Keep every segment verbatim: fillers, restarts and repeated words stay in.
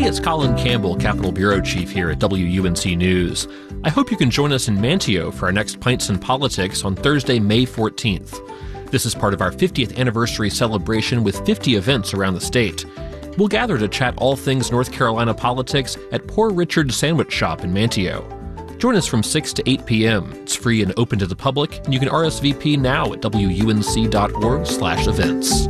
Hey, it's Colin Campbell, Capitol Bureau Chief here at W U N C News. I hope you can join us in Manteo for our next Pints and Politics on Thursday, May fourteenth. This is part of our fiftieth anniversary celebration with fifty events around the state. We'll gather to chat all things North Carolina politics at Poor Richard's Sandwich Shop in Manteo. Join us from six to eight p.m. It's free and open to the public, and you can R S V P now at W U N C dot org slash events.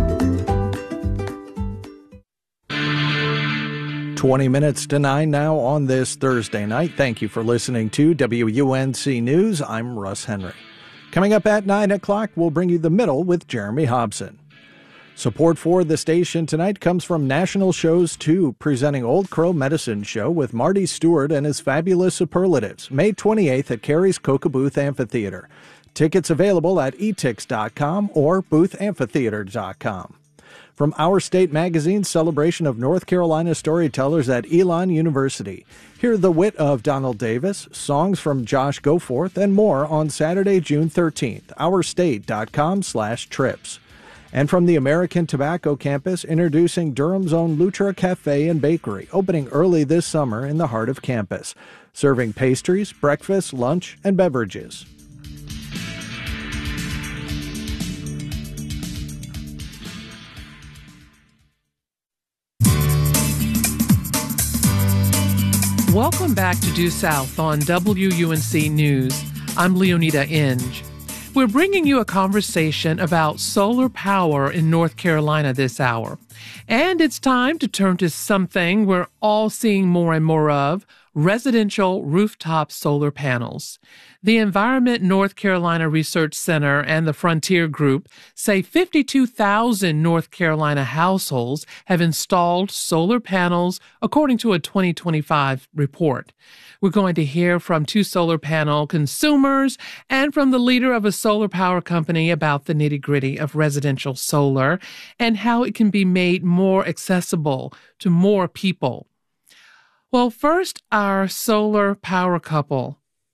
twenty minutes to nine now on this Thursday night. Thank you for listening to W U N C News. I'm Russ Henry. Coming up at nine o'clock, we'll bring you The Middle with Jeremy Hobson. Support for the station tonight comes from National Shows two, presenting Old Crow Medicine Show with Marty Stewart and his fabulous superlatives, May twenty-eighth at Carey's Coca-Booth Amphitheater. Tickets available at e tix dot com or booth amphitheater dot com. From Our State Magazine's celebration of North Carolina storytellers at Elon University. Hear the wit of Donald Davis, songs from Josh Goforth, and more on Saturday, June thirteenth, our state dot com slash trips. And from the American Tobacco Campus, introducing Durham's own Lutra Cafe and Bakery, opening early this summer in the heart of campus, serving pastries, breakfast, lunch, and beverages. Welcome back to Due South on W U N C News. I'm Leonida Inge. We're bringing you a conversation about solar power in North Carolina this hour. And it's time to turn to something we're all seeing more and more of, residential rooftop solar panels. The Environment North Carolina Research Center and the Frontier Group say fifty-two thousand North Carolina households have installed solar panels, according to a twenty twenty-five report. We're going to hear from two solar panel consumers and from the leader of a solar power company about the nitty-gritty of residential solar and how it can be made more accessible to more people. Well, first, our solar power couple.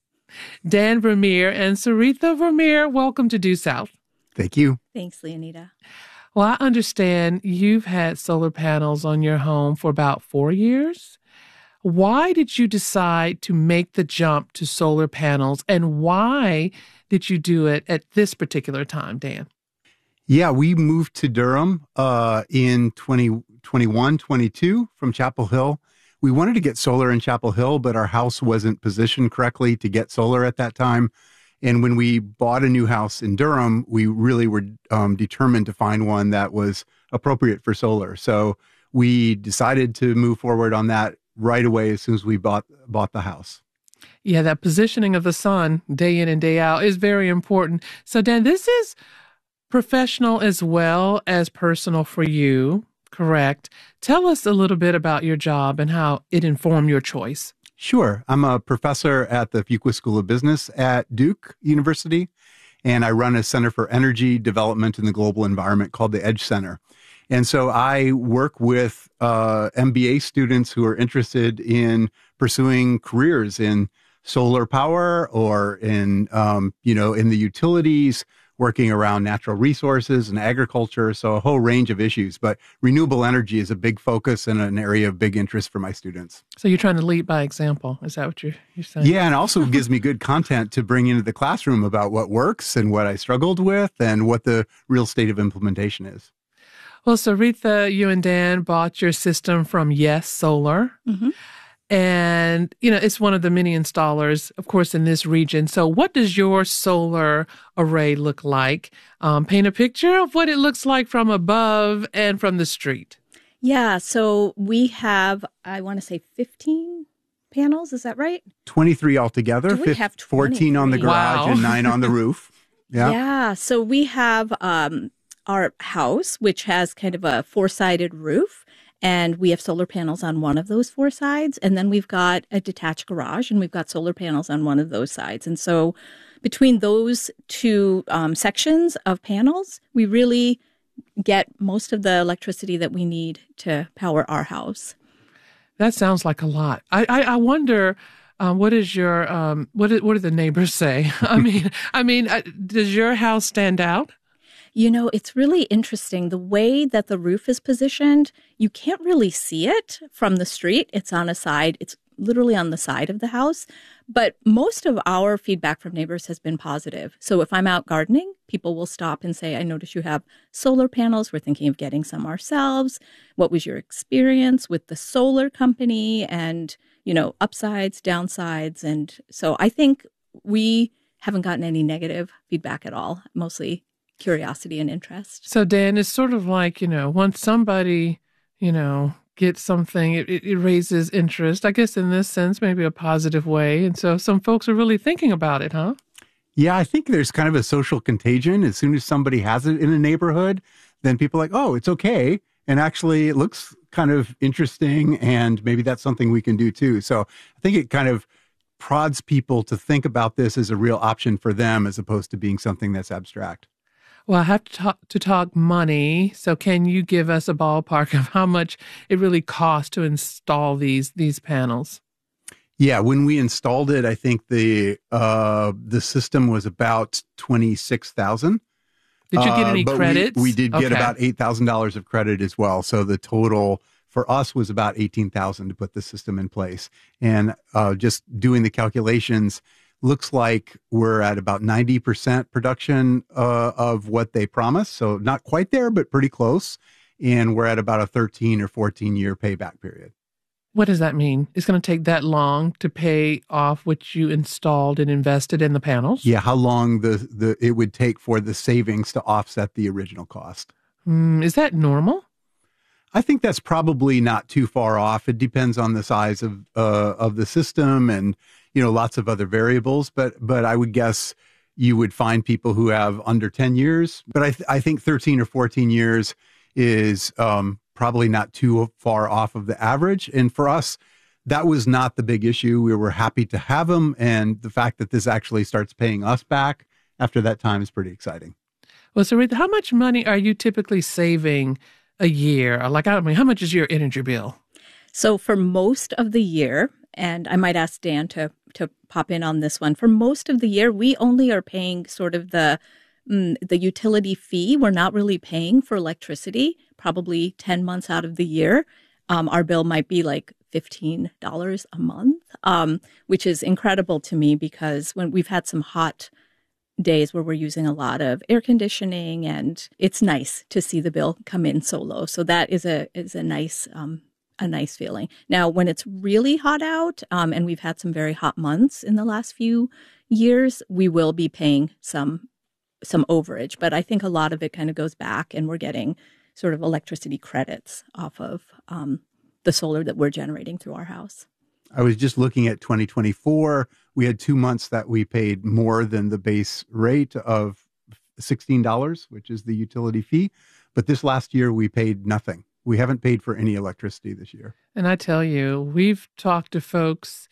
Dan Vermeer and Sarita Vermeer, welcome to Due South. Thank you. Thanks, Leonida. Well, I understand you've had solar panels on your home for about four years. Why did you decide to make the jump to solar panels, and why did you do it at this particular time, Dan? Yeah, we moved to Durham uh, in twenty twenty-one, twenty-two from Chapel Hill. We wanted to get solar in Chapel Hill, but our house wasn't positioned correctly to get solar at that time. And when we bought a new house in Durham, we really were um, determined to find one that was appropriate for solar. So we decided to move forward on that right away as soon as we bought bought the house. Yeah, that positioning of the sun day in and day out is very important. So, Dan, this is professional as well as personal for you. Correct. Tell us a little bit about your job and how it informed your choice. Sure. I'm a professor at the Fuqua School of Business at Duke University, and I run a Center for Energy Development in the Global Environment called the EDGE Center. And so I work with uh, M B A students who are interested in pursuing careers in solar power or in, um, you know, in the utilities, working around natural resources and agriculture, so a whole range of issues. But renewable energy is a big focus and an area of big interest for my students. So you're trying to lead by example. Is that what you're, you're saying? Yeah, and also gives me good content to bring into the classroom about what works and what I struggled with and what the real state of implementation is. Well, Sarita, you and Dan bought your system from Yes Solar. Mm-hmm. And, you know, it's one of the many installers, of course, in this region. So what does your solar array look like? Um, paint a picture of what it looks like from above and from the street. Yeah, so we have, I want to say fifteen panels. Is that right? twenty-three altogether. Do we have fourteen on the garage wow. and nine on the roof. Yeah. Yeah, so we have um, our house, which has kind of a four-sided roof. And we have solar panels on one of those four sides. And then we've got a detached garage, and we've got solar panels on one of those sides. And so between those two um, sections of panels, we really get most of the electricity that we need to power our house. That sounds like a lot. I, I, I wonder, uh, what is your, um, what, what do the neighbors say? I mean, I mean, uh, does your house stand out? You know, it's really interesting. The way that the roof is positioned, you can't really see it from the street. It's on a side. It's literally on the side of the house. But most of our feedback from neighbors has been positive. So if I'm out gardening, people will stop and say, I notice you have solar panels. We're thinking of getting some ourselves. What was your experience with the solar company? And, you know, upsides, downsides. And so I think we haven't gotten any negative feedback at all, mostly curiosity and interest. So, Dan, it's sort of like, you know, once somebody, you know, gets something, it, it raises interest, I guess in this sense, maybe a positive way. And so some folks are really thinking about it, huh? Yeah, I think there's kind of a social contagion. As soon as somebody has it in a neighborhood, then people are like, oh, it's okay. And actually, it looks kind of interesting, and maybe that's something we can do too. So I think it kind of prods people to think about this as a real option for them as opposed to being something that's abstract. Well, I have to talk, to talk money. So can you give us a ballpark of how much it really costs to install these these panels? Yeah, when we installed it, I think the uh, the system was about twenty-six thousand dollars. Did you get any uh, credits? We, we did get okay. about eight thousand dollars of credit as well. So the total for us was about eighteen thousand dollars to put the system in place. And uh, just doing the calculations, looks like we're at about ninety percent production uh, of what they promised. So not quite there, but pretty close. And we're at about a thirteen or fourteen year payback period. What does that mean? It's going to take that long to pay off what you installed and invested in the panels? Yeah, how long the, the it would take for the savings to offset the original cost. Mm, is that normal? I think that's probably not too far off. It depends on the size of uh, of the system and, you know, lots of other variables. But but I would guess you would find people who have under ten years. But I th- I think thirteen or fourteen years is um, probably not too far off of the average. And for us, that was not the big issue. We were happy to have them. And the fact that this actually starts paying us back after that time is pretty exciting. Well, Sarita, how much money are you typically saving a year? Like, I mean, how much is your energy bill? So for most of the year, and I might ask Dan to to pop in on this one, for most of the year, we only are paying sort of the mm, the utility fee. We're not really paying for electricity, probably ten months out of the year. Um, our bill might be like fifteen dollars a month, um, which is incredible to me because when we've had some hot days where we're using a lot of air conditioning, and it's nice to see the bill come in so low. So that is a is a nice um, a nice feeling. Now, when it's really hot out, um, and we've had some very hot months in the last few years, we will be paying some some overage. But I think a lot of it kind of goes back, and we're getting sort of electricity credits off of um, the solar that we're generating through our house. I was just looking at twenty twenty-four. We had two months that we paid more than the base rate of sixteen dollars, which is the utility fee. But this last year, we paid nothing. We haven't paid for any electricity this year. And I tell you, we've talked to folks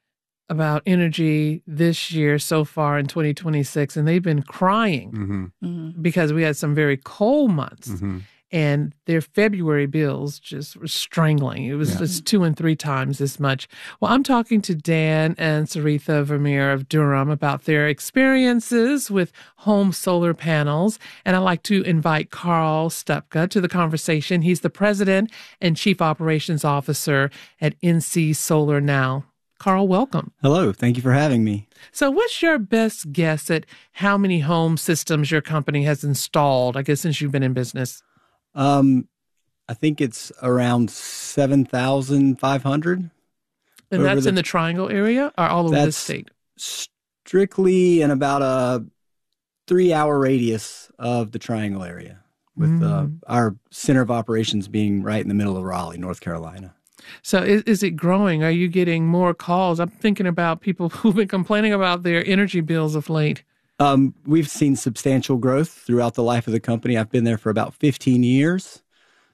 about energy this year so far in twenty twenty-six, and they've been crying Mm-hmm. Mm-hmm. because we had some very cold months. Mm-hmm. And their February bills just were strangling. It was Yeah. just two and three times as much. Well, I'm talking to Dan and Sarita Vermeer of Durham about their experiences with home solar panels. And I'd like to invite Carl Stupka to the conversation. He's the president and chief operations officer at N C Solar Now. Carl, welcome. Hello. Thank you for having me. So what's your best guess at how many home systems your company has installed, I guess, since you've been in business? Um, I think it's around seven thousand five hundred. And that's the, in the Triangle area or all over the that's state? Strictly in about a three-hour radius of the Triangle area, with Mm. uh, our center of operations being right in the middle of Raleigh, North Carolina. So is, is it growing? Are you getting more calls? I'm thinking about people who've been complaining about their energy bills of late. Um, we've seen substantial growth throughout the life of the company. I've been there for about fifteen years.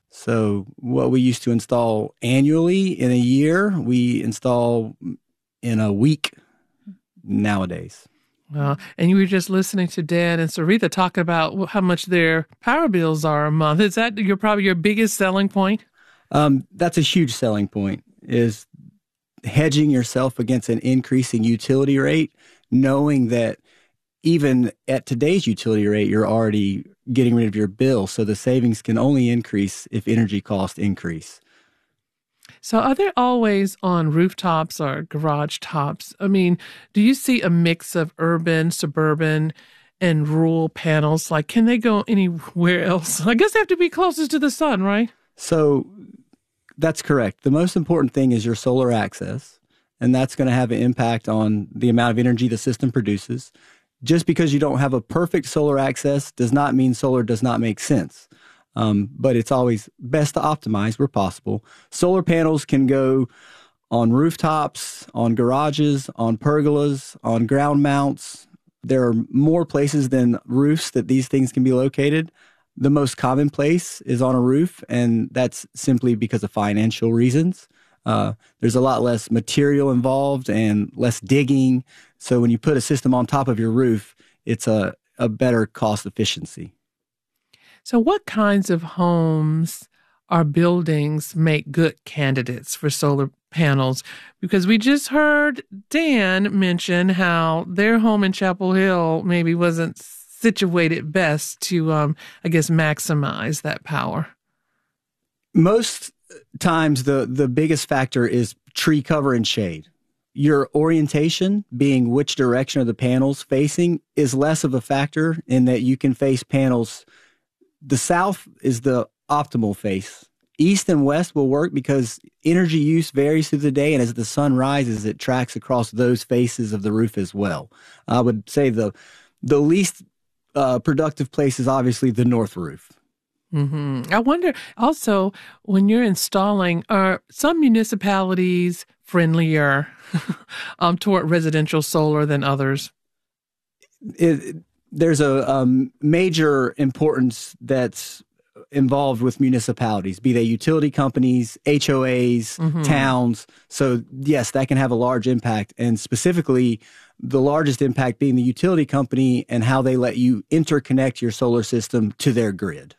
So what we used to install annually in a year, we install in a week nowadays. Well, and you were just listening to Dan and Sarita talking about how much their power bills are a month. Is that your probably your biggest selling point? Um, that's a huge selling point, is hedging yourself against an increasing utility rate, knowing that even at today's utility rate, you're already getting rid of your bill. So the savings can only increase if energy costs increase. So are they always on rooftops or garage tops? I mean, do you see a mix of urban, suburban, and rural panels? Like, can they go anywhere else? I guess they have to be closest to the sun, right? So that's correct. The most important thing is your solar access, and that's going to have an impact on the amount of energy the system produces. Just because you don't have a perfect solar access does not mean solar does not make sense. Um, but it's always best to optimize where possible. Solar panels can go on rooftops, on garages, on pergolas, on ground mounts. There are more places than roofs that these things can be located. The most common place is on a roof, and that's simply because of financial reasons. Uh, there's a lot less material involved and less digging. So when you put a system on top of your roof, it's a, a better cost efficiency. So what kinds of homes or buildings make good candidates for solar panels? Because we just heard Dan mention how their home in Chapel Hill maybe wasn't situated best to, um, I guess, maximize that power. Most times the, the biggest factor is tree cover and shade. Your orientation, being which direction are the panels facing, is less of a factor in that you can face panels. The south is the optimal face. East and west will work because energy use varies through the day, and as the sun rises, it tracks across those faces of the roof as well. I would say the the least uh, productive place is obviously the north roof. Mm-hmm. I wonder also, when you're installing, are some municipalities friendlier um, toward residential solar than others? It, there's a um, major importance that's involved with municipalities, be they utility companies, H O As, mm-hmm. towns. So yes, that can have a large impact, and specifically the largest impact being the utility company and how they let you interconnect your solar system to their grid.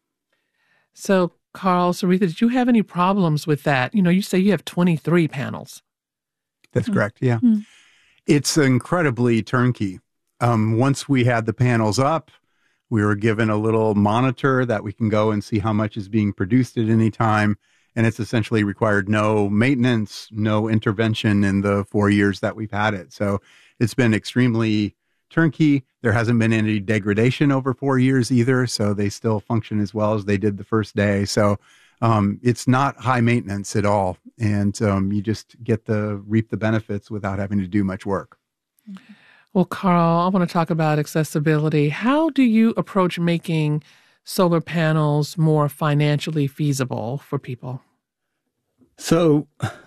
So Carl, Sarita, did you have any problems with that? You know, you say you have twenty-three panels. That's mm-hmm. correct, yeah. Mm-hmm. It's incredibly turnkey. Um, once we had the panels up, we were given a little monitor that we can go and see how much is being produced at any time. And it's essentially required no maintenance, no intervention in the four years that we've had it. So it's been extremely turnkey. There hasn't been any degradation over four years either. So they still function as well as they did the first day. So um, it's not high maintenance at all. And um, you just get the reap the benefits without having to do much work. Okay. Well, Carl, I want to talk about accessibility. How do you approach making solar panels more financially feasible for people? So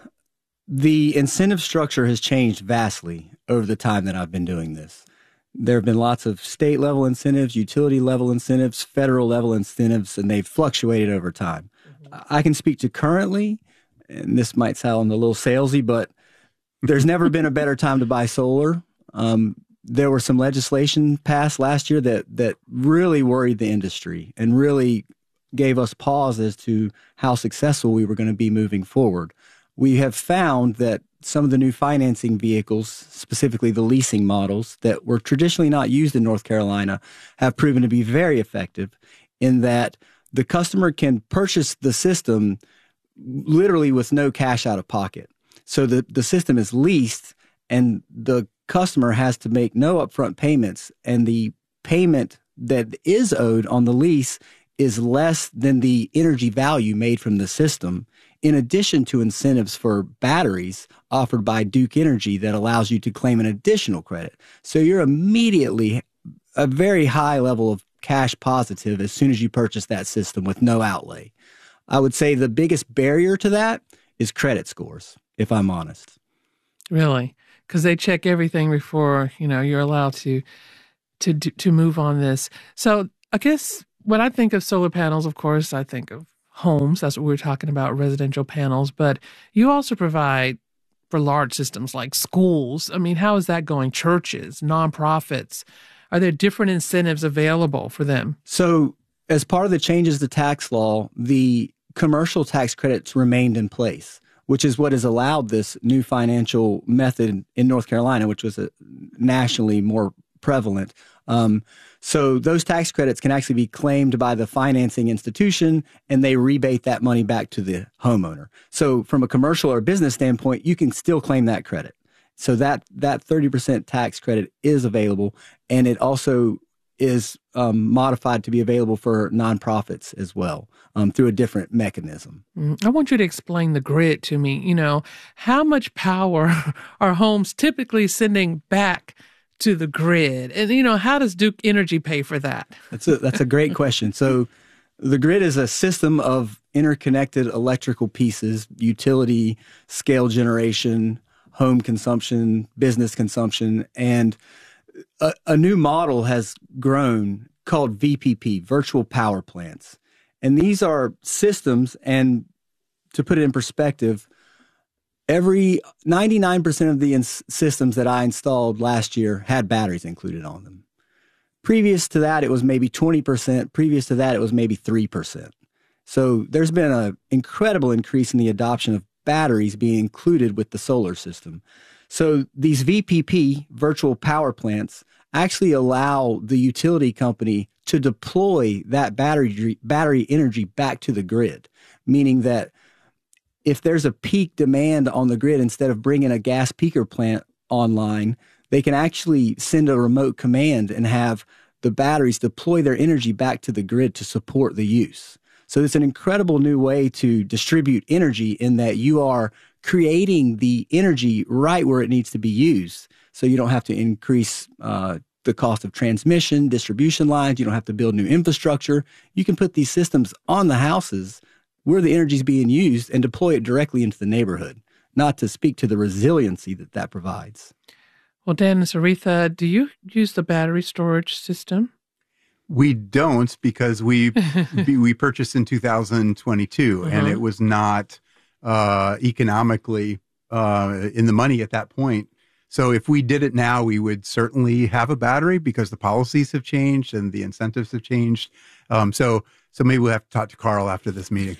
the incentive structure has changed vastly over the time that I've been doing this. There have been lots of state level incentives, utility level incentives, federal level incentives, and they've fluctuated over time. Mm-hmm. I can speak to currently, and this might sound a little salesy, but there's never been a better time to buy solar. Um, there were some legislation passed last year that that really worried the industry and really gave us pause as to how successful we were going to be moving forward. We have found that some of the new financing vehicles, specifically the leasing models that were traditionally not used in North Carolina, have proven to be very effective in that the customer can purchase the system literally with no cash out of pocket. So the, the system is leased, and the customer has to make no upfront payments, and the payment that is owed on the lease is less than the energy value made from the system, in addition to incentives for batteries offered by Duke Energy that allows you to claim an additional credit. So you're immediately a very high level of cash positive as soon as you purchase that system with no outlay. I would say the biggest barrier to that is credit scores, if I'm honest. Really? Because they check everything before, you know, you're allowed to to to move on this. So I guess when I think of solar panels, of course, I think of homes. That's what we were talking about, residential panels. But you also provide for large systems like schools. I mean, how is that going? Churches, nonprofits. Are there different incentives available for them? So as part of the changes to tax law, the commercial tax credits remained in place, which is what has allowed this new financial method in North Carolina, which was a nationally more prevalent. Um, so those tax credits can actually be claimed by the financing institution, and they rebate that money back to the homeowner. So from a commercial or business standpoint, you can still claim that credit. So that that thirty percent tax credit is available, and it also is um, modified to be available for nonprofits as well um, through a different mechanism. I want you to explain the grid to me. You know, how much power are homes typically sending back to the grid? And, you know, how does Duke Energy pay for that? That's a, that's a great question. So the grid is a system of interconnected electrical pieces, utility, scale generation, home consumption, business consumption, and A, a new model has grown called V P P, virtual power plants. And these are systems, and to put it in perspective, every ninety-nine percent of the ins- systems that I installed last year had batteries included on them. Previous to that, it was maybe twenty percent. Previous to that, it was maybe three percent. So there's been an incredible increase in the adoption of batteries being included with the solar system. So these V P P, virtual power plants, actually allow the utility company to deploy that battery battery energy back to the grid, meaning that if there's a peak demand on the grid, instead of bringing a gas peaker plant online, they can actually send a remote command and have the batteries deploy their energy back to the grid to support the use. So it's an incredible new way to distribute energy in that you are creating the energy right where it needs to be used. So you don't have to increase uh, the cost of transmission, distribution lines. You don't have to build new infrastructure. You can put these systems on the houses where the energy is being used and deploy it directly into the neighborhood, not to speak to the resiliency that that provides. Well, Dan and Saritha, do you use the battery storage system? We don't, because we we purchased in two thousand twenty-two, uh-huh. and it was not uh, economically uh, in the money at that point. So if we did it now, we would certainly have a battery because the policies have changed and the incentives have changed. Um, so so maybe we'll have to talk to Carl after this meeting.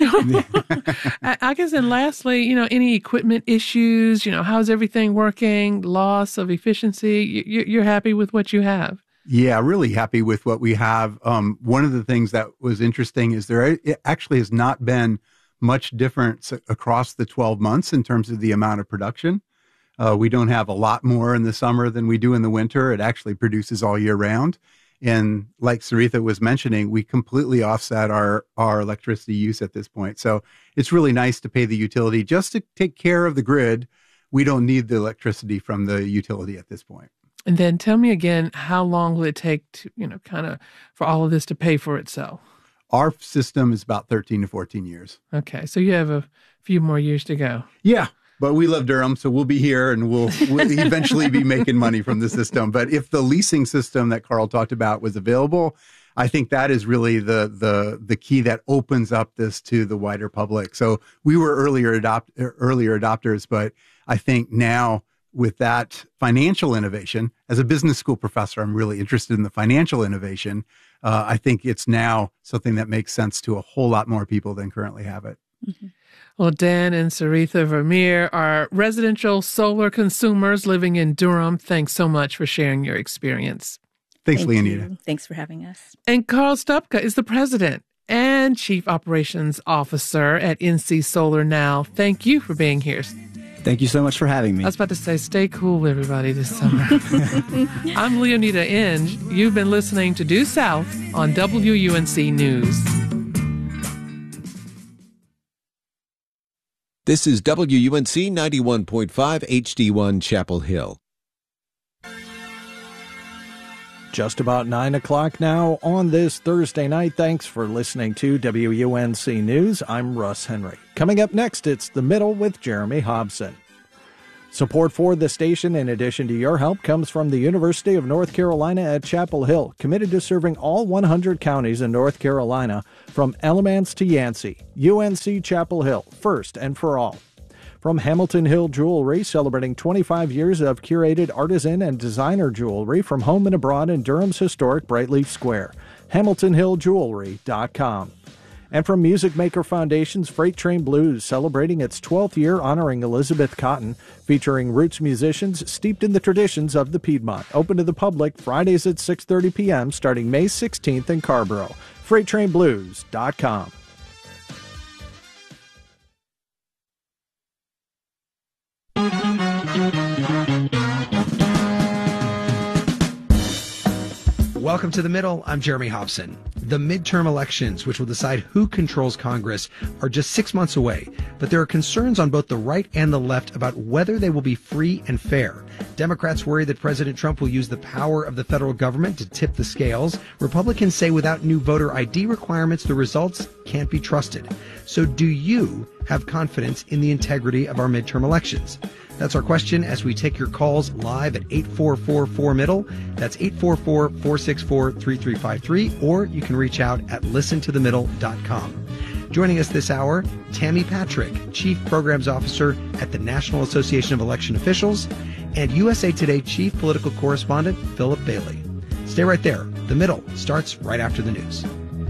I, I guess, and lastly, you know, any equipment issues, you know, how's everything working, loss of efficiency? You, you're happy with what you have? Yeah, really happy with what we have. Um, one of the things that was interesting is there it actually has not been much difference across the twelve months in terms of the amount of production. Uh, we don't have a lot more in the summer than we do in the winter. It actually produces all year round. And like Saritha was mentioning, we completely offset our, our electricity use at this point. So it's really nice to pay the utility just to take care of the grid. We don't need the electricity from the utility at this point. And then tell me again, how long will it take to, you know, kind of for all of this to pay for itself? Our system is about thirteen to fourteen years. Okay. So you have a few more years to go. Yeah. But we love Durham, so we'll be here and we'll, we'll eventually be making money from the system. But if the leasing system that Carl talked about was available, I think that is really the the the key that opens up this to the wider public. So we were earlier adopt earlier adopters, but I think now with that financial innovation, as a business school professor, I'm really interested in the financial innovation. Uh, I think it's now something that makes sense to a whole lot more people than currently have it. Mm-hmm. Well, Dan and Saritha Vermeer are residential solar consumers living in Durham. Thanks so much for sharing your experience. Thanks, Thank Leonida. you. Thanks for having us. And Carl Stupka is the president and chief operations officer at N C Solar Now. Thank you for being here. Thank you so much for having me. I was about to say, stay cool, everybody, this summer. I'm Leonida Inge. You've been listening to Due South on W U N C News. This is W U N C ninety-one point five H D one Chapel Hill. Just about nine o'clock now on this Thursday night. Thanks for listening to W U N C News. I'm Russ Henry. Coming up next, it's The Middle with Jeremy Hobson. Support for the station, in addition to your help, comes from the University of North Carolina at Chapel Hill, committed to serving all one hundred counties in North Carolina, from Alamance to Yancey. U N C Chapel Hill, first and for all. From Hamilton Hill Jewelry, celebrating twenty-five years of curated artisan and designer jewelry from home and abroad in Durham's historic Brightleaf Square. hamilton hill jewelry dot com. And from Music Maker Foundation's Freight Train Blues, celebrating its twelfth year honoring Elizabeth Cotten, featuring roots musicians steeped in the traditions of the Piedmont. Open to the public Fridays at six thirty p.m. starting May sixteenth in Carrboro. freight train blues dot com. Welcome to The Middle. I'm Jeremy Hobson. The midterm elections, which will decide who controls Congress, are just six months away. But there are concerns on both the right and the left about whether they will be free and fair. Democrats worry that President Trump will use the power of the federal government to tip the scales. Republicans say without new voter I D requirements, the results can't be trusted. So do you have confidence in the integrity of our midterm elections? That's our question as we take your calls live at eight four four four middle. That's eight four four, four six four, three three five three, or you can reach out at listen to the middle dot com. Joining us this hour, Tammy Patrick, Chief Programs Officer at the National Association of Election Officials, and U S A Today Chief Political Correspondent Philip Bailey. Stay right there. The Middle starts right after the news.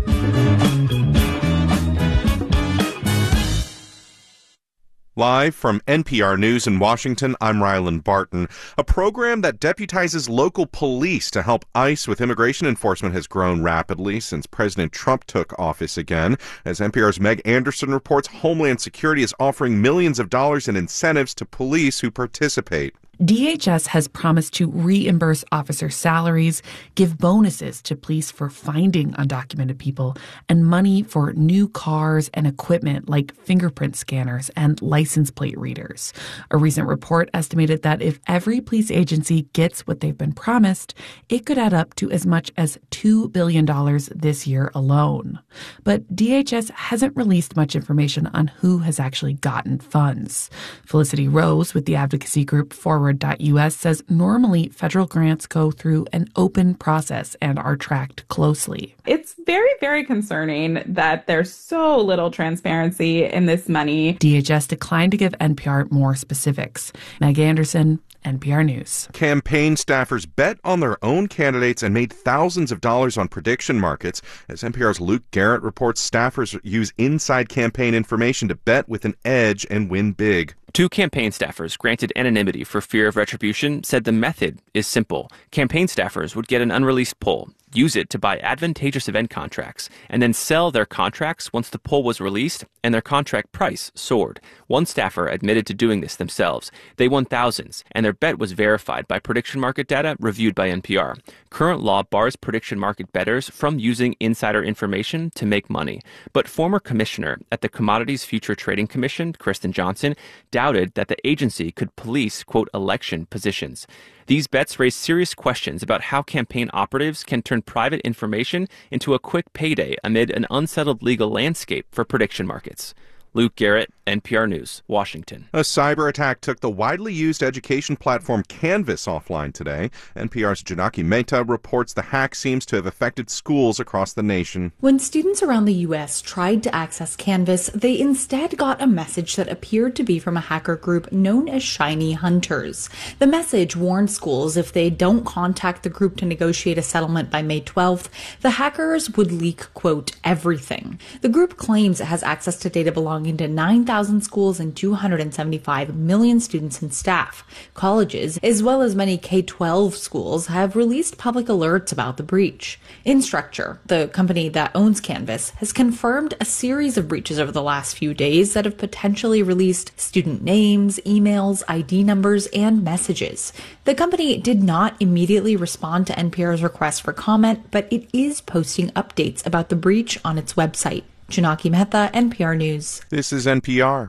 Live from N P R News in Washington, I'm Rylan Barton. A program that deputizes local police to help ICE with immigration enforcement has grown rapidly since President Trump took office again. As N P R's Meg Anderson reports, Homeland Security is offering millions of dollars in incentives to police who participate. D H S has promised to reimburse officer salaries, give bonuses to police for finding undocumented people, and money for new cars and equipment like fingerprint scanners and license plate readers. A recent report estimated that if every police agency gets what they've been promised, it could add up to as much as two billion dollars this year alone. But D H S hasn't released much information on who has actually gotten funds. Felicity Rose with the advocacy group Forward dot U S says normally federal grants go through an open process and are tracked closely. It's very, very concerning that there's so little transparency in this money. D H S declined to give N P R more specifics. Meg Anderson, N P R News. Campaign staffers bet on their own candidates and made thousands of dollars on prediction markets. As N P R's Luke Garrett reports, staffers use inside campaign information to bet with an edge and win big. Two campaign staffers, granted anonymity for fear of retribution, said the method is simple. Campaign staffers would get an unreleased poll, use it to buy advantageous event contracts, and then sell their contracts once the poll was released and their contract price soared. One staffer admitted to doing this themselves. They won thousands, and their bet was verified by prediction market data reviewed by N P R. Current law bars prediction market bettors from using insider information to make money. But former commissioner at the Commodities Future Trading Commission, Kristen Johnson, doubted that the agency could police, quote, election positions. These bets raise serious questions about how campaign operatives can turn private information into a quick payday amid an unsettled legal landscape for prediction markets. Luke Garrett, N P R News, Washington. A cyber attack took the widely used education platform Canvas offline today. N P R's Janaki Mehta reports the hack seems to have affected schools across the nation. When students around the U S tried to access Canvas, they instead got a message that appeared to be from a hacker group known as Shiny Hunters. The message warned schools if they don't contact the group to negotiate a settlement by May twelfth, the hackers would leak, quote, everything. The group claims it has access to data belonging to nine thousand schools and two hundred seventy-five million students and staff. Colleges, as well as many K twelve schools, have released public alerts about the breach. Instructure, the company that owns Canvas, has confirmed a series of breaches over the last few days that have potentially released student names, emails, I D numbers, and messages. The company did not immediately respond to N P R's request for comment, but it is posting updates about the breach on its website. Janaki Mehta, N P R News. This is N P R.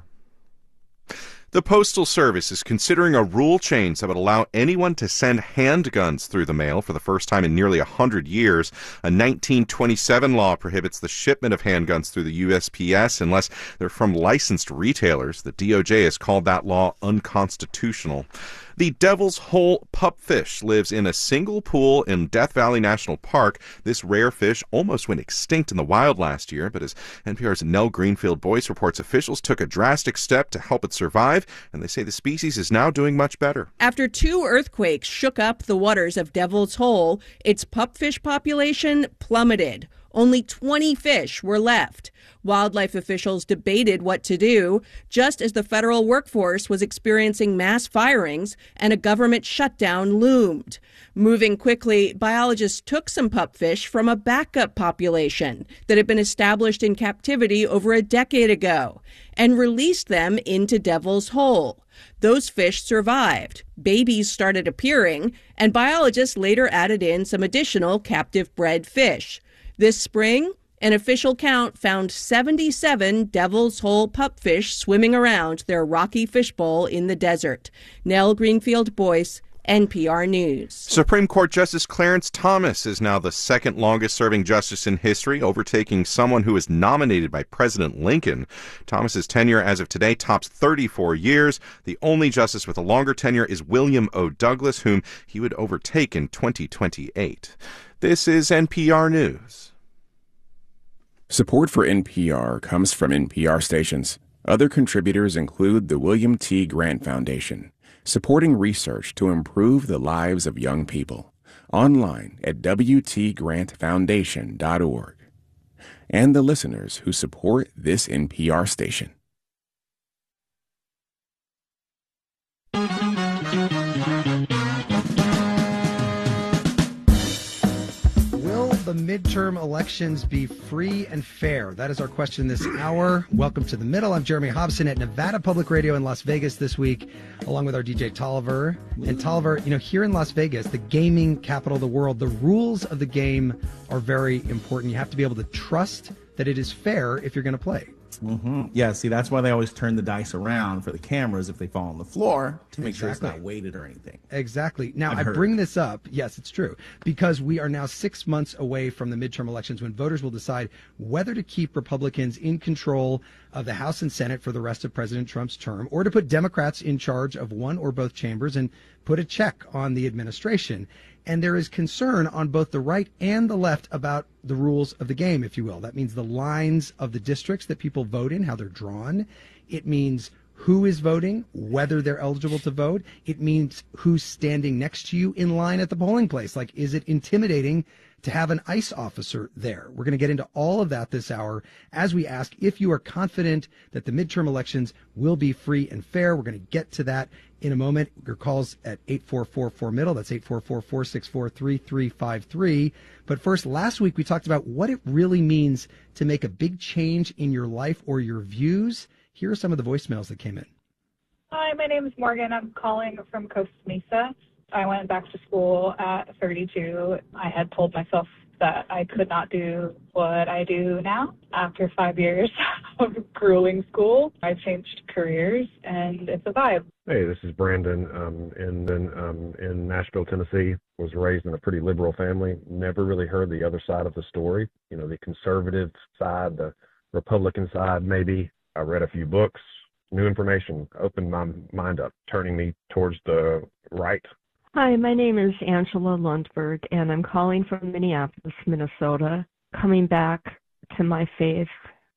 The Postal Service is considering a rule change that would allow anyone to send handguns through the mail for the first time in nearly one hundred years. A nineteen twenty-seven law prohibits the shipment of handguns through the U S P S unless they're from licensed retailers. The D O J has called that law unconstitutional. The Devil's Hole pupfish lives in a single pool in Death Valley National Park. This rare fish almost went extinct in the wild last year, but as N P R's Nell Greenfield Boyce reports, officials took a drastic step to help it survive, and they say the species is now doing much better. After two earthquakes shook up the waters of Devil's Hole, its pupfish population plummeted. Only twenty fish were left. Wildlife officials debated what to do, just as the federal workforce was experiencing mass firings and a government shutdown loomed. Moving quickly, biologists took some pupfish from a backup population that had been established in captivity over a decade ago and released them into Devil's Hole. Those fish survived. Babies started appearing, and biologists later added in some additional captive bred fish. This spring, an official count found seventy-seven Devil's Hole pupfish swimming around their rocky fishbowl in the desert. Nell Greenfield-Boyce, N P R News. Supreme Court Justice Clarence Thomas is now the second longest-serving justice in history, overtaking someone who was nominated by President Lincoln. Thomas's tenure as of today tops thirty-four years. The only justice with a longer tenure is William O. Douglas, whom he would overtake in twenty twenty-eight. This is N P R News. Support for N P R comes from N P R stations. Other contributors include the William T. Grant Foundation, supporting research to improve the lives of young people. Online at w t grant foundation dot org. And the listeners who support this N P R station. Will the midterm elections be free and fair? That is our question this hour. Welcome to The Middle. I'm Jeremy Hobson at Nevada Public Radio in Las Vegas this week, along with our D J Tolliver. And Tolliver, you know, here in Las Vegas, the gaming capital of the world, the rules of the game are very important. You have to be able to trust that it is fair if you're going to play. Mm-hmm. Yeah, see, that's why they always turn the dice around for the cameras if they fall on the floor to make Exactly. sure it's not weighted or anything. Exactly. Now, I've I heard. bring this up, yes, it's true, because we are now six months away from the midterm elections when voters will decide whether to keep Republicans in control of the House and Senate for the rest of President Trump's term, or to put Democrats in charge of one or both chambers and put a check on the administration. And there is concern on both the right and the left about the rules of the game, if you will. That means the lines of the districts that people vote in, how they're drawn. It means who is voting, whether they're eligible to vote. It means who's standing next to you in line at the polling place. Like, is it intimidating to have an ICE officer there? We're going to get into all of that this hour as we ask if you are confident that the midterm elections will be free and fair. We're going to get to that in a moment. Your calls at eight four four four middle. That's eight four four, four six four, three three five three. But first, last week we talked about what it really means to make a big change in your life or your views. Here are some of the voicemails that came in. Hi, my name is Morgan. I'm calling from Costa Mesa. I went back to school at thirty-two. I had told myself that I could not do what I do now. After five years of grueling school, I changed careers, and it's a vibe. Hey, this is Brandon. Um, and then um, in Nashville, Tennessee, was raised in a pretty liberal family. Never really heard the other side of the story. You know, the conservative side, the Republican side, maybe. I read a few books, new information, opened my mind up, turning me towards the right. Hi, my name is Angela Lundberg, and I'm calling from Minneapolis, Minnesota, coming back to my faith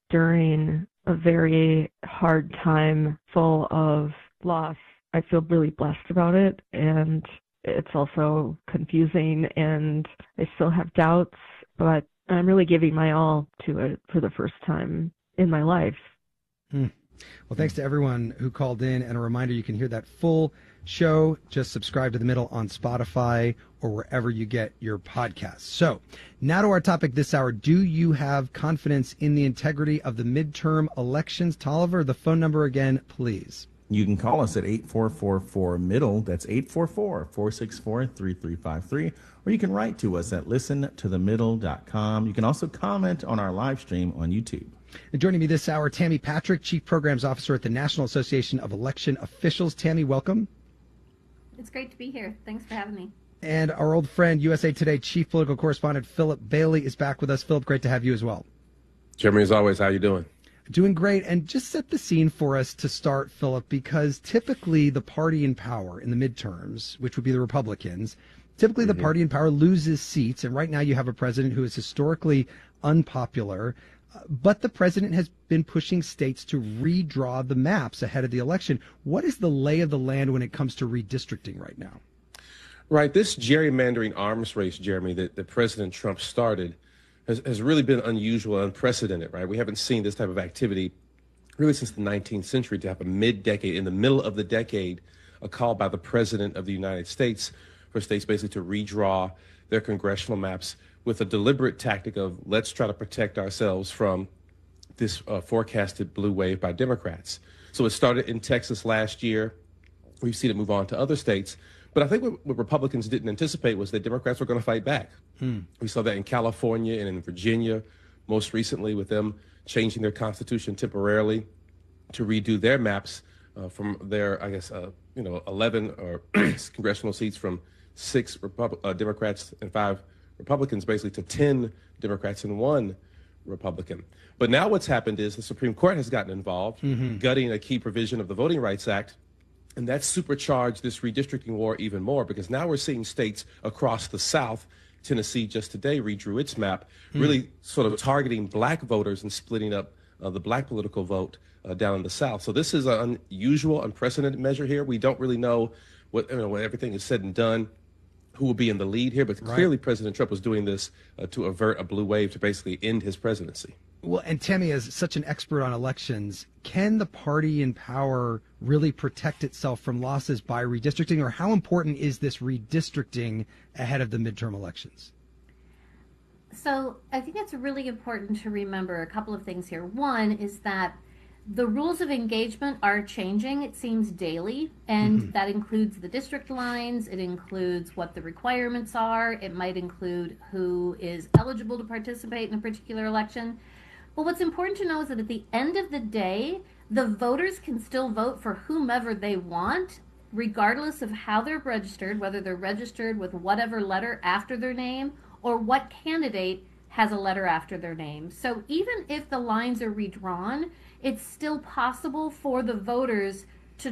during a very hard time full of loss. I feel really blessed about it, and it's also confusing, and I still have doubts, but I'm really giving my all to it for the first time in my life. Hmm. Well, thanks to everyone who called in, and a reminder, you can hear that full show. Just subscribe to The Middle on Spotify or wherever you get your podcasts. So now to our topic this hour. Do you have confidence in the integrity of the midterm elections? Tolliver, the phone number again, please. You can call us at eight four four four middle. That's eight four four, four six four, three three five three. Or you can write to us at listen to the middle dot com. You can also comment on our live stream on YouTube. And joining me this hour, Tammy Patrick, Chief Programs Officer at the National Association of Election Officials. Tammy, welcome. It's great to be here. Thanks for having me. And our old friend, U S A Today Chief Political Correspondent Philip Bailey is back with us. Philip, great to have you as well. Jeremy, as always, how you doing? Doing great. And just set the scene for us to start, Philip, because typically the party in power in the midterms, which would be the Republicans, typically the mm-hmm. party in power loses seats. And right now you have a president who is historically unpopular. But the president has been pushing states to redraw the maps ahead of the election. What is the lay of the land when it comes to redistricting right now? Right. This gerrymandering arms race, Jeremy, that, that President Trump started has, has really been unusual and unprecedented, right? We haven't seen this type of activity really since the nineteenth century, to have a mid-decade, in the middle of the decade, a call by the President of the United States for states basically to redraw their congressional maps with a deliberate tactic of let's try to protect ourselves from this uh, forecasted blue wave by Democrats. So it started in Texas last year. We've seen it move on to other states. But I think what, what Republicans didn't anticipate was that Democrats were going to fight back. Hmm. We saw that in California and in Virginia, most recently with them changing their constitution temporarily to redo their maps uh, from their, I guess, uh, you know, eleven or congressional seats from six Repub- uh, Democrats and five Republicans, basically to ten Democrats and one Republican. But now what's happened is the Supreme Court has gotten involved, mm-hmm. gutting a key provision of the Voting Rights Act, and that's supercharged this redistricting war even more, because now we're seeing states across the South. Tennessee just today redrew its map, mm-hmm. really sort of targeting black voters and splitting up uh, the black political vote uh, down in the South. So this is an unusual, unprecedented measure here. We don't really know what, you know, when everything is said and done, who will be in the lead here, but clearly right. President Trump was doing this uh, to avert a blue wave, to basically end his presidency. Well, and Tammy, as such an expert on elections, can the party in power really protect itself from losses by redistricting, or how important is this redistricting ahead of the midterm elections? So I think it's really important to remember a couple of things here. One is that the rules of engagement are changing, it seems, daily, and mm-hmm. that includes the district lines, it includes what the requirements are, it might include who is eligible to participate in a particular election. But what's important to know is that at the end of the day, the voters can still vote for whomever they want, regardless of how they're registered, whether they're registered with whatever letter after their name or what candidate has a letter after their name. So even if the lines are redrawn, it's still possible for the voters to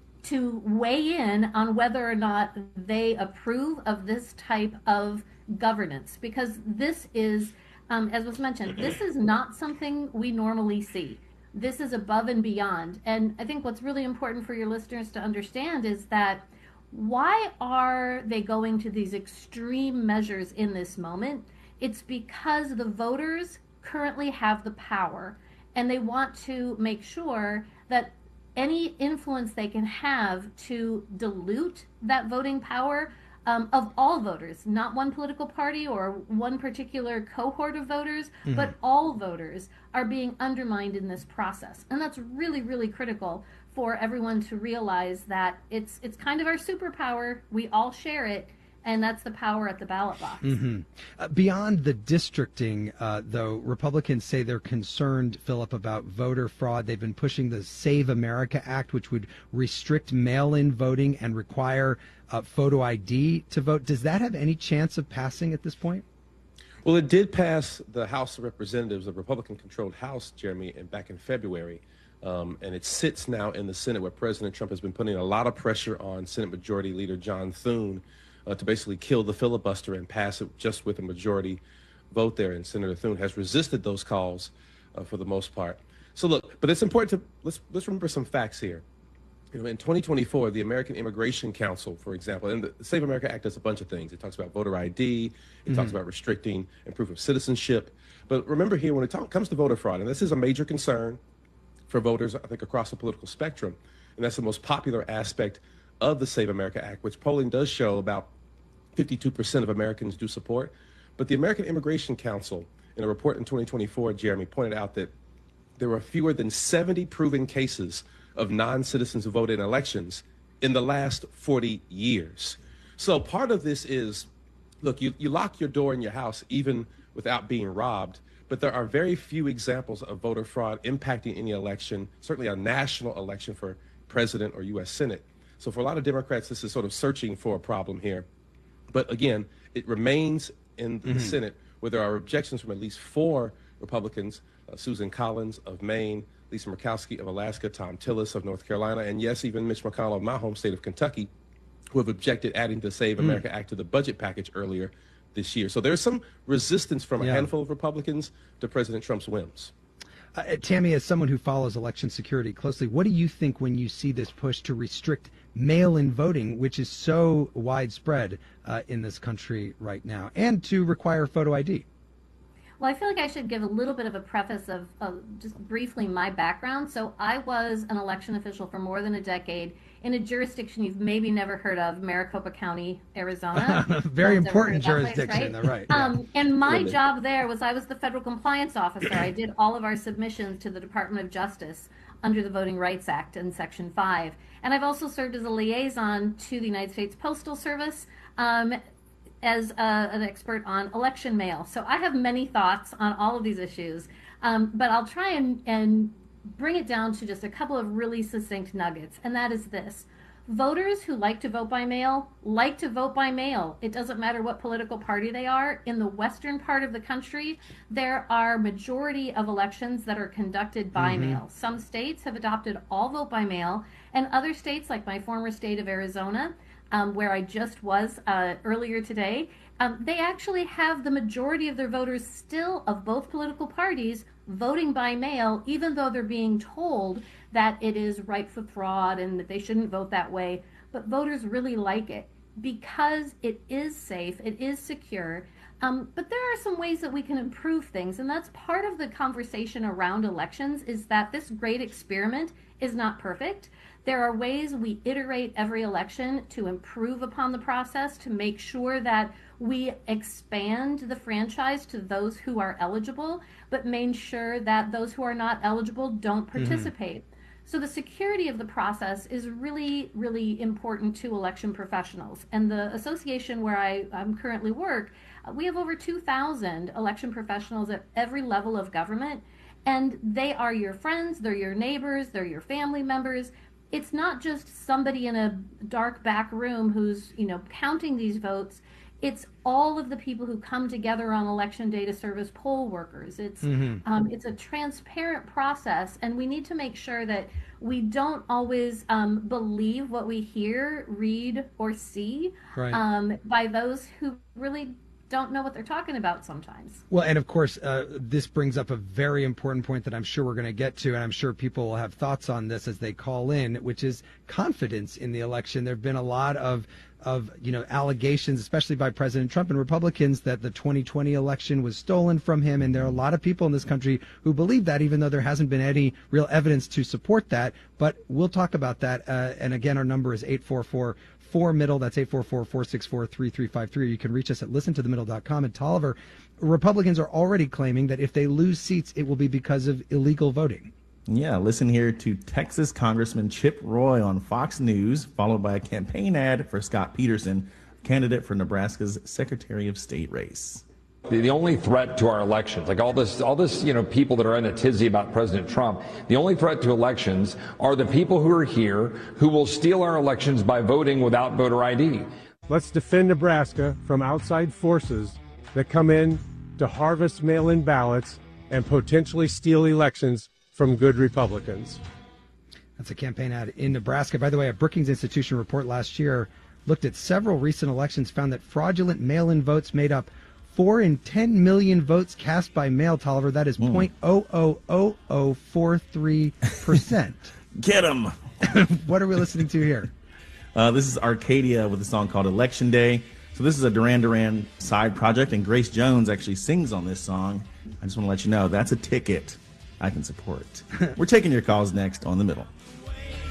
to weigh in on whether or not they approve of this type of governance, because this is, um, as was mentioned, this is not something we normally see. This is above and beyond. And I think what's really important for your listeners to understand is that why are they going to these extreme measures in this moment? It's because the voters currently have the power, and they want to make sure that any influence they can have to dilute that voting power um, of all voters, not one political party or one particular cohort of voters, mm-hmm. but all voters are being undermined in this process. And that's really, really critical for everyone to realize that it's it's kind of our superpower. We all share it. And that's the power at the ballot box. Mm-hmm. Uh, beyond the districting, uh, though, Republicans say they're concerned, Philip, about voter fraud. They've been pushing the Save America Act, which would restrict mail-in voting and require uh, photo I D to vote. Does that have any chance of passing at this point? Well, it did pass the House of Representatives, the Republican-controlled House, Jeremy, and back in February. Um, and it sits now in the Senate, where President Trump has been putting a lot of pressure on Senate Majority Leader John Thune Uh, to basically kill the filibuster and pass it just with a majority vote there. And Senator Thune has resisted those calls uh, for the most part. So look, but it's important to, let's let's remember some facts here. You know, in twenty twenty-four, the American Immigration Council, for example, and the Save America Act does a bunch of things. It talks about voter I D, it mm-hmm. talks about restricting and proof of citizenship. But remember here, when it talk, comes to voter fraud, and this is a major concern for voters, I think, across the political spectrum, and that's the most popular aspect of the Save America Act, which polling does show about fifty-two percent of Americans do support. But the American Immigration Council, in a report in twenty twenty-four, Jeremy, pointed out that there were fewer than seventy proven cases of non-citizens who voted in elections in the last forty years. So part of this is, look, you, you lock your door in your house even without being robbed, but there are very few examples of voter fraud impacting any election, certainly a national election for president or U S Senate. So for a lot of Democrats, this is sort of searching for a problem here. But again, it remains in the mm-hmm. Senate, where there are objections from at least four Republicans, uh, Susan Collins of Maine, Lisa Murkowski of Alaska, Tom Tillis of North Carolina, and yes, even Mitch McConnell of my home state of Kentucky, who have objected adding the Save America mm. Act to the budget package earlier this year. So there's some resistance from a yeah. handful of Republicans to President Trump's whims. Uh, Tammy, as someone who follows election security closely, what do you think when you see this push to restrict mail-in voting, which is so widespread uh, in this country right now, and to require photo I D? Well, I feel like I should give a little bit of a preface of, of just briefly my background. So I was an election official for more than a decade in a jurisdiction you've maybe never heard of, Maricopa County, Arizona. Very important place, jurisdiction, right? right? Um, yeah. And my Really? job there was I was the federal compliance officer. I did all of our submissions to the Department of Justice under the Voting Rights Act in Section five. And I've also served as a liaison to the United States Postal Service um, as a, an expert on election mail. So I have many thoughts on all of these issues, um, but I'll try and, and bring it down to just a couple of really succinct nuggets, and that is this. Voters who like to vote by mail like to vote by mail. It doesn't matter what political party they are. In the western part of the country, there are majority of elections that are conducted by Mm-hmm. mail. Some states have adopted all vote by mail, and other states, like my former state of Arizona, um, where I just was uh, earlier today, um, they actually have the majority of their voters still of both political parties voting by mail, even though they're being told that it is ripe for fraud and that they shouldn't vote that way. But voters really like it because it is safe, it is secure. Um, but there are some ways that we can improve things, and that's part of the conversation around elections, is that this great experiment is not perfect. There are ways we iterate every election to improve upon the process, to make sure that we expand the franchise to those who are eligible, but make sure that those who are not eligible don't participate. Mm-hmm. So the security of the process is really, really important to election professionals. And the association where I um, currently work, uh, we have over two thousand election professionals at every level of government. And they are your friends, they're your neighbors, they're your family members. It's not just somebody in a dark back room who's, you know, counting these votes. It's all of the people who come together on election day to serve as poll workers. It's mm-hmm. um, it's a transparent process, and we need to make sure that we don't always um, believe what we hear, read, or see right. um, by those who really don't know what they're talking about sometimes. Well, and of course, uh, this brings up a very important point that I'm sure we're going to get to, and I'm sure people will have thoughts on this as they call in, which is confidence in the election. There have been a lot of of you know allegations, especially by President Trump and Republicans, that the twenty twenty election was stolen from him, and there are a lot of people in this country who believe that, even though there hasn't been any real evidence to support that. But we'll talk about that. Uh, and again, our number is eight four four four middle. That's eight four four, four six four, three three five three. You can reach us at listen to the middle dot com. And Tolliver, Republicans are already claiming that if they lose seats, it will be because of illegal voting. Yeah, listen here to Texas Congressman Chip Roy on Fox News, followed by a campaign ad for Scott Peterson, candidate for Nebraska's Secretary of State race. The, the only threat to our elections, like all this, all this, you know, people that are in a tizzy about President Trump, the only threat to elections are the people who are here who will steal our elections by voting without voter I D. Let's defend Nebraska from outside forces that come in to harvest mail-in ballots and potentially steal elections from good Republicans. That's a campaign ad in Nebraska. By the way, a Brookings Institution report last year looked at several recent elections, found that fraudulent mail-in votes made up four in ten million votes cast by mail, Tolliver. That is mm. zero point zero zero zero zero four three percent. Get 'em! What are we listening to here? Uh, this is Arcadia with a song called Election Day. So this is a Duran Duran side project, and Grace Jones actually sings on this song. I just want to let you know that's a ticket I can support. We're taking your calls next on The Middle.